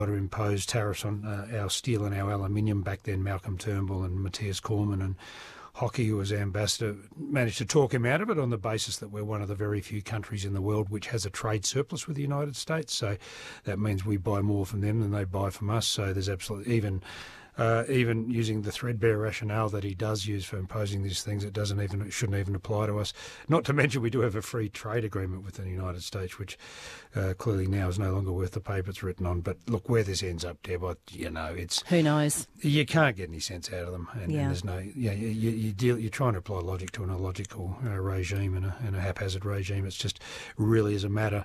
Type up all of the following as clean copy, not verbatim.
to impose tariffs on our steel and our aluminium back then. Malcolm Turnbull and Matthias Cormann and Hockey, who was ambassador, managed to talk him out of it on the basis that we're one of the very few countries in the world which has a trade surplus with the United States. So that means we buy more from them than they buy from us. So there's absolutely, even using the threadbare rationale that he does use for imposing these things, it shouldn't even apply to us. Not to mention we do have a free trade agreement with the United States, which clearly now is no longer worth the paper it's written on. But look, where this ends up, Deb, it's who knows. You can't get any sense out of them, and there's no. You're trying to apply logic to an illogical regime and a haphazard regime. It's just really is a matter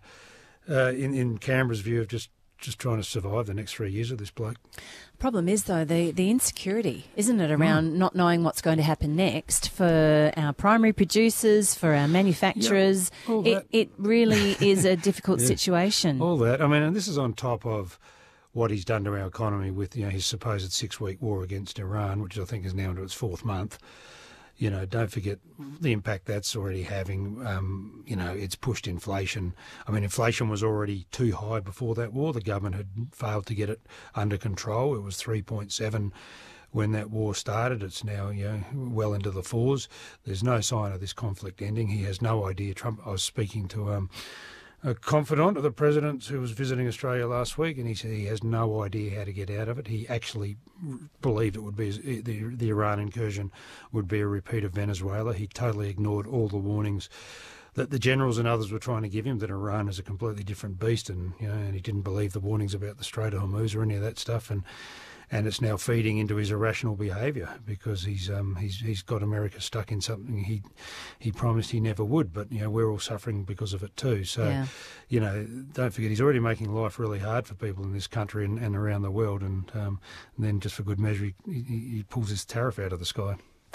in Canberra's view of just trying to survive the next 3 years of this bloke. Problem is, though, the insecurity, isn't it, around not knowing what's going to happen next for our primary producers, for our manufacturers. It really is a difficult situation. All that. I mean, and this is on top of what he's done to our economy with his supposed 6-week war against Iran, which I think is now into its 4th month. Don't forget the impact that's already having. It's pushed inflation. I mean, inflation was already too high before that war. The government had failed to get it under control. It was 3.7 when that war started. It's now, well into the 4s. There's no sign of this conflict ending. He has no idea. I was speaking to a confidant of the president who was visiting Australia last week, and he said he has no idea how to get out of it. He actually believed it would be the Iran incursion would be a repeat of Venezuela. He totally ignored all the warnings that the generals and others were trying to give him that Iran is a completely different beast, and he didn't believe the warnings about the Strait of Hormuz or any of that stuff, and it's now feeding into his irrational behaviour because he's got America stuck in something he promised he never would. But we're all suffering because of it too. So don't forget he's already making life really hard for people in this country and around the world. And then just for good measure, he pulls this tariff out of the sky.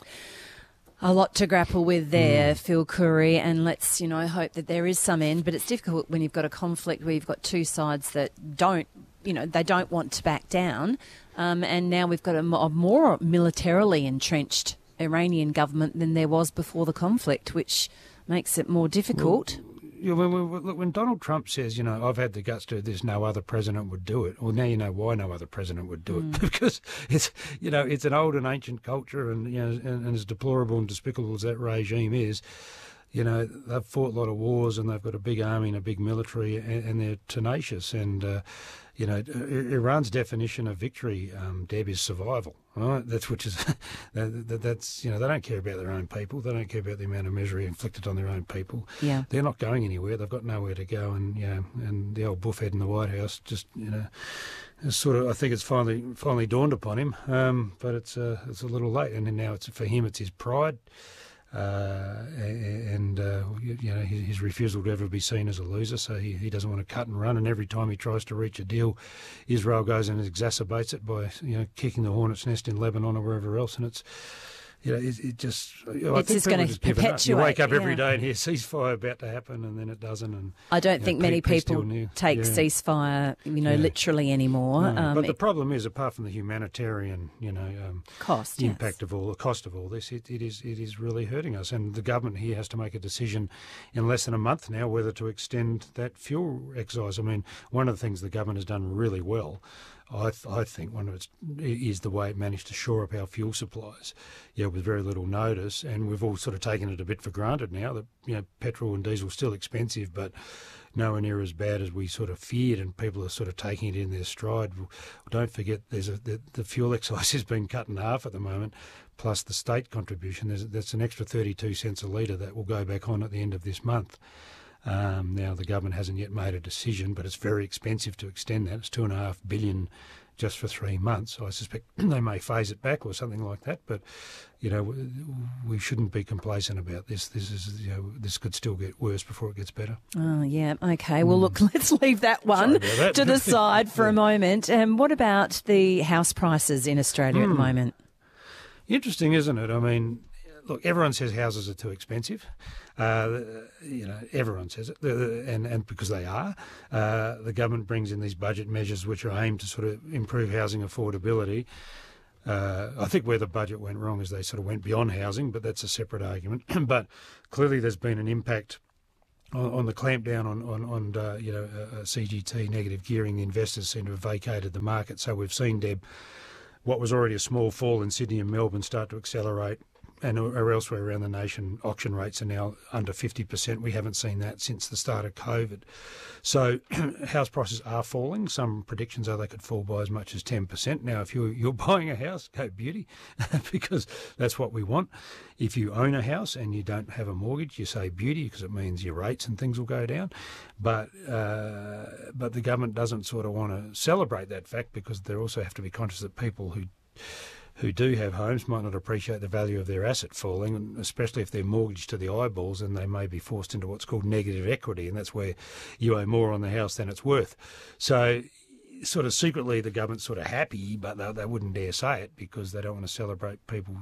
A lot to grapple with there, Phil Coorey, and let's hope that there is some end. But it's difficult when you've got a conflict where you've got two sides that don't want to back down. And now we've got a more militarily entrenched Iranian government than there was before the conflict, which makes it more difficult. When Donald Trump says, I've had the guts to do this, no other president would do it. Well, now you know why no other president would do it, because it's an old and ancient culture, and and as deplorable and despicable as that regime is, they've fought a lot of wars and they've got a big army and a big military, and they're tenacious. And Iran's definition of victory, Deb, is survival. Right? That's they don't care about their own people. They don't care about the amount of misery inflicted on their own people. Yeah, they're not going anywhere. They've got nowhere to go. And the old buffhead in the White House just I think it's finally dawned upon him. But it's a little late. And now for him it's his pride. His refusal to ever be seen as a loser, so he doesn't want to cut and run, and every time he tries to reach a deal, Israel goes and exacerbates it by kicking the hornet's nest in Lebanon or wherever else, and it's just going to perpetuate. You wake up every day and hear ceasefire about to happen, and then it doesn't. And I don't think many people take ceasefire, literally anymore. No, but the problem is, apart from the humanitarian, cost impact of the cost of all this, it is really hurting us. And the government here has to make a decision in less than a month now whether to extend that fuel excise. I mean, one of the things the government has done really well, I think one of it is the way it managed to shore up our fuel supplies, with very little notice, and we've all sort of taken it a bit for granted now that petrol and diesel are still expensive, but nowhere near as bad as we sort of feared, and people are sort of taking it in their stride. Don't forget, the fuel excise has been cut in half at the moment, plus the state contribution. That's an extra 32 cents a litre that will go back on at the end of this month. Now, the government hasn't yet made a decision, but it's very expensive to extend that. It's $2.5 billion just for 3 months. I suspect they may phase it back or something like that, but we shouldn't be complacent about this. This could still get worse before it gets better. Oh, yeah. Okay. Well, look, let's leave that one to the side for a moment. And what about the house prices in Australia at the moment? Interesting, isn't it? I mean, look, everyone says houses are too expensive. Everyone says it, and because they are. The government brings in these budget measures which are aimed to sort of improve housing affordability. I think where the budget went wrong is they sort of went beyond housing, but that's a separate argument. But clearly there's been an impact on the clampdown on CGT negative gearing, investors seem to have vacated the market. So we've seen, Deb, what was already a small fall in Sydney and Melbourne start to accelerate, and or elsewhere around the nation, auction rates are now under 50%. We haven't seen that since the start of COVID. So house prices are falling. Some predictions are they could fall by as much as 10%. Now, if you're buying a house, go beauty, because that's what we want. If you own a house and you don't have a mortgage, you say beauty because it means your rates and things will go down. But the government doesn't sort of want to celebrate that fact, because they also have to be conscious that people who do have homes might not appreciate the value of their asset falling, and especially if they're mortgaged to the eyeballs, and they may be forced into what's called negative equity, and that's where you owe more on the house than it's worth. So sort of secretly the government's sort of happy, but they wouldn't dare say it because they don't want to celebrate people's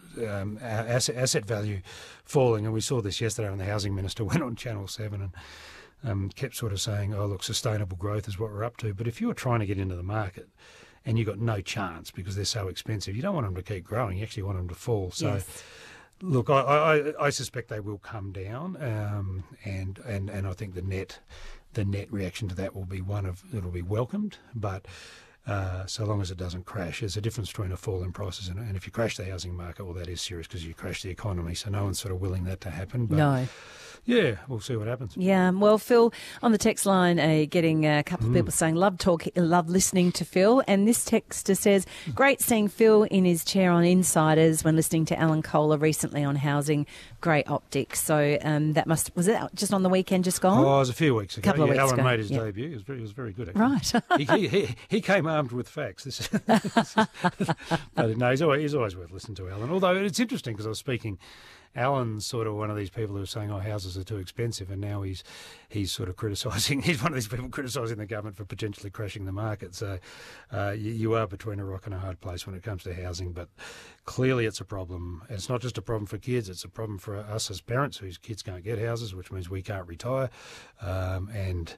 asset value falling. And we saw this yesterday when the Housing Minister went on Channel 7 and kept sort of saying, oh, look, sustainable growth is what we're up to. But if you're trying to get into the market and you've got no chance because they're so expensive, you don't want them to keep growing. You actually want them to fall. So, Yes. Look, I suspect they will come down, and I think the net reaction to that will be it'll be welcomed, but so long as it doesn't crash. There's a difference between a fall in prices and if you crash the housing market, well, that is serious because you crash the economy. So no one's sort of willing that to happen. But No. yeah, we'll see what happens. Yeah, well, Phil, on the text line, getting a couple of people saying, love listening to Phil. And this texter says, great seeing Phil in his chair on Insiders when listening to Alan Kohler recently on housing. Great optics. So was it just on the weekend just gone? Oh, it was a few weeks ago. Couple of weeks Alan ago, made his yeah. debut. It was very good, actually. Right. He came armed with facts. But no, he's always worth listening to, Alan. Although it's interesting because I was speaking, Alan's sort of one of these people who are saying, oh, houses are too expensive, and now he's sort of criticising, he's one of these people criticising the government for potentially crashing the market. So you are between a rock and a hard place when it comes to housing, but clearly it's a problem. And it's not just a problem for kids, it's a problem for us as parents whose kids can't get houses, which means we can't retire. And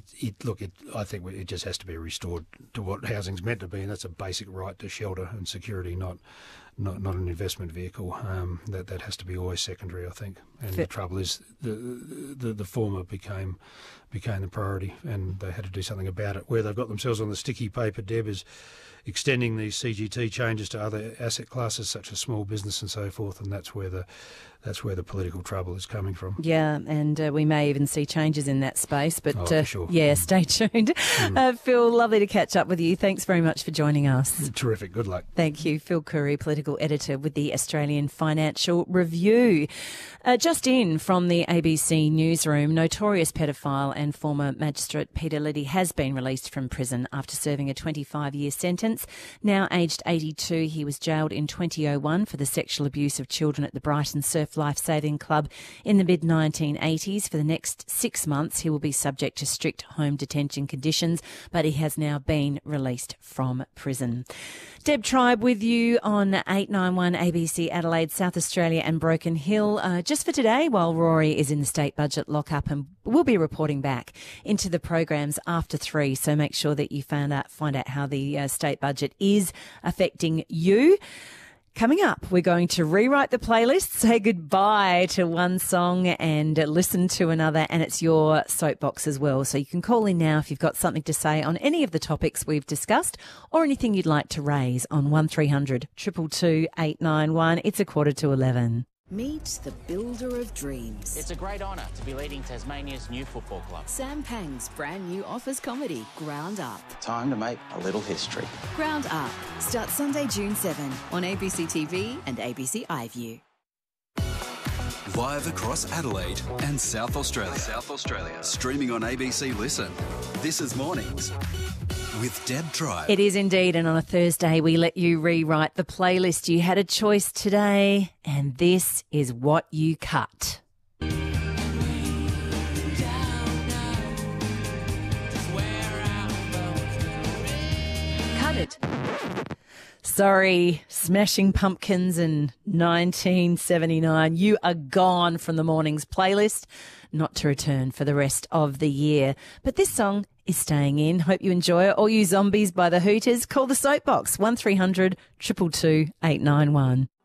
I think it just has to be restored to what housing's meant to be, and that's a basic right to shelter and security, not an investment vehicle. That has to be always secondary, I think. And the trouble is the former became the priority, and they had to do something about it. Where they've got themselves on the sticky paper, Deb, is extending these CGT changes to other asset classes such as small business and so forth, and that's where the political trouble is coming from. Yeah, and we may even see changes in that space. But for sure. Yeah, stay tuned. Phil, lovely to catch up with you. Thanks very much for joining us. Terrific. Good luck. Thank you. Phil Curry, political editor with the Australian Financial Review. Just in from the ABC newsroom, notorious pedophile and former magistrate Peter Liddy has been released from prison after serving a 25-year sentence. Now aged 82, he was jailed in 2001 for the sexual abuse of children at the Brighton Surf Lifesaving Club in the mid-1980s. For the next 6 months, he will be subject to strict home detention conditions, but he has now been released from prison. Deb Tribe with you on 891 ABC Adelaide, South Australia and Broken Hill. Just for today, while Rory is in the state budget lockup, and we'll be reporting back into the programs after 3. So make sure that you find out how the state budget is affecting you. Coming up, we're going to rewrite the playlist, say goodbye to one song and listen to another, and it's your soapbox as well. So you can call in now if you've got something to say on any of the topics we've discussed or anything you'd like to raise on 1300 222 891. It's 11:15. Meet the builder of dreams. It's a great honour to be leading Tasmania's new football club. Sam Pang's brand new office comedy, Ground Up. Time to make a little history. Ground Up starts Sunday, June 7 on ABC TV and ABC iView. Live across Adelaide and South Australia. Streaming on ABC Listen. This is Mornings with Deb Tribe. It is indeed, and on a Thursday we let you rewrite the playlist. You had a choice today, and this is what you cut. Cut it. Sorry, Smashing Pumpkins in 1979. You are gone from the Mornings playlist, not to return for the rest of the year. But this song is staying in. Hope you enjoy it. All you zombies by the Hooters, call the Soapbox 1300 222 891.